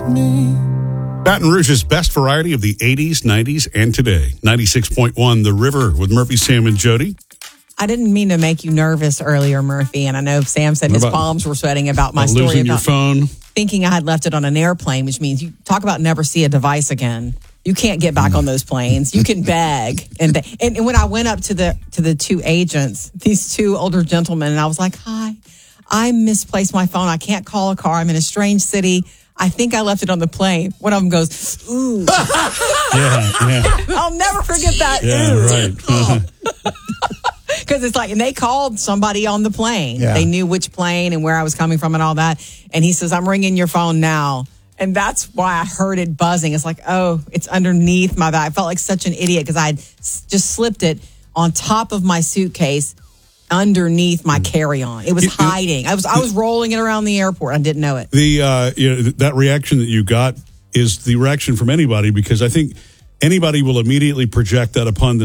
Baton Rouge's best variety of the 80s, 90s, and today. 96.1 The River with Murphy, Sam, and Jody. I didn't mean to make you nervous earlier, Murphy, and I know Sam said his palms were sweating about my story losing about your phone. Thinking I had left it on an airplane, which means you talk about never see a device again. You can't get back on those planes. You can beg. And when I went up to the two agents, these two older gentlemen, and I was like, "Hi, I misplaced my phone. I can't call a car. I'm in a strange city. I think I left it on the plane." One of them goes, "Ooh." Yeah. I'll never forget that. Yeah, Ooh. right. Because it's like, and they called somebody on the plane. Yeah. They knew which plane and where I was coming from and all that. And he says, "I'm ringing your phone now." And that's why I heard it buzzing. It's like, oh, it's underneath my bag. I felt like such an idiot because I had just slipped it on top of my suitcase underneath my carry-on. It was hiding. I was rolling it around the airport. I didn't know it. That reaction that you got is the reaction from anybody, because I think anybody will immediately project that upon